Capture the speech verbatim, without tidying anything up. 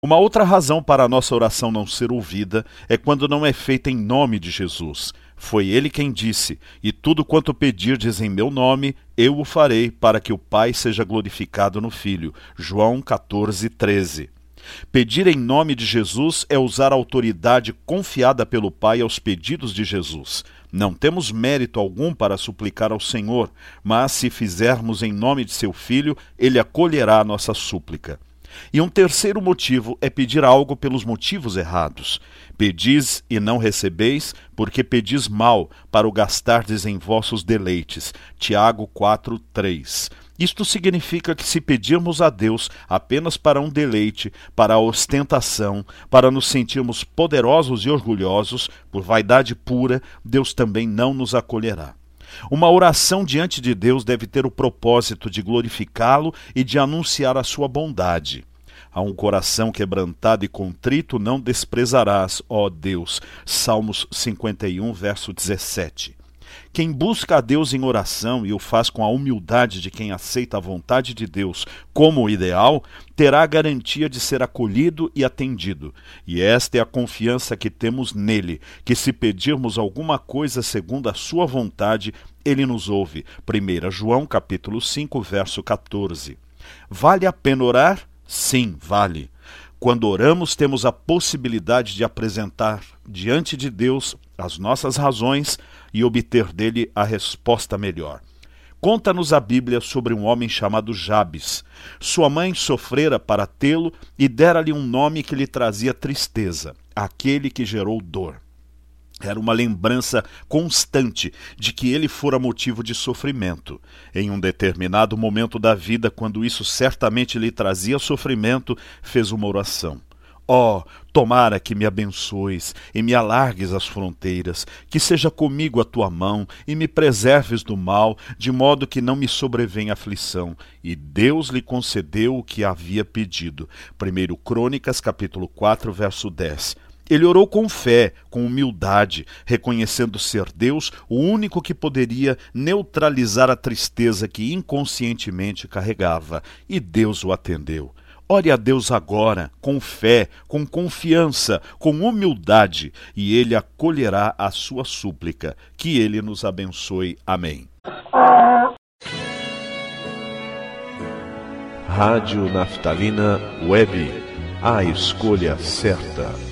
Uma outra razão para a nossa oração não ser ouvida é quando não é feita em nome de Jesus. Foi ele quem disse: "E tudo quanto pedirdes em meu nome, eu o farei, para que o Pai seja glorificado no Filho." João quatorze, treze. Pedir em nome de Jesus é usar a autoridade confiada pelo Pai aos pedidos de Jesus. Não temos mérito algum para suplicar ao Senhor, mas se fizermos em nome de seu Filho, ele acolherá a nossa súplica. E um terceiro motivo é pedir algo pelos motivos errados. Pedis e não recebeis, porque pedis mal, para o gastardes em vossos deleites. Tiago quatro, três. Isto significa que se pedirmos a Deus apenas para um deleite, para a ostentação, para nos sentirmos poderosos e orgulhosos, por vaidade pura, Deus também não nos acolherá. Uma oração diante de Deus deve ter o propósito de glorificá-lo e de anunciar a sua bondade. A um coração quebrantado e contrito não desprezarás, ó Deus. Salmos cinquenta e um, verso dezessete. Quem busca a Deus em oração e o faz com a humildade de quem aceita a vontade de Deus como o ideal, terá a garantia de ser acolhido e atendido. E esta é a confiança que temos nele, que se pedirmos alguma coisa segundo a sua vontade, ele nos ouve. primeira João capítulo cinco, verso quatorze. Vale a pena orar? Sim, vale. Quando oramos, temos a possibilidade de apresentar diante de Deus as nossas razões e obter dele a resposta melhor. Conta-nos a Bíblia sobre um homem chamado Jabes. Sua mãe sofrera para tê-lo e dera-lhe um nome que lhe trazia tristeza, aquele que gerou dor. Era uma lembrança constante de que ele fora motivo de sofrimento. Em um determinado momento da vida, quando isso certamente lhe trazia sofrimento, fez uma oração. Ó, tomara que me abençoes e me alargues as fronteiras, que seja comigo a tua mão e me preserves do mal, de modo que não me sobrevenha aflição. E Deus lhe concedeu o que havia pedido. primeira Crônicas, capítulo quatro, verso dez. Ele orou com fé, com humildade, reconhecendo ser Deus o único que poderia neutralizar a tristeza que inconscientemente carregava. E Deus o atendeu. Ore a Deus agora, com fé, com confiança, com humildade, e Ele acolherá a sua súplica. Que Ele nos abençoe. Amém. Rádio Naftalina Web, a escolha certa.